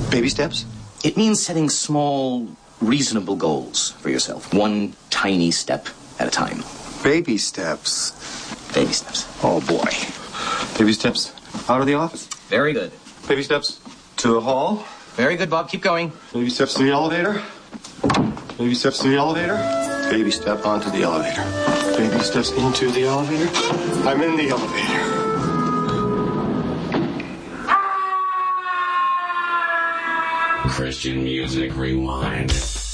Baby steps? It means setting small, reasonable goals for yourself. One tiny step at a time. Baby steps. Baby steps. Oh, boy. Baby steps out of the office. Very good. Baby steps to the hall. Very good, Bob. Keep going. Baby steps to the elevator. Baby steps to the elevator. Baby step onto the elevator. Baby steps into the elevator. I'm in the elevator. Christian Music Rewind.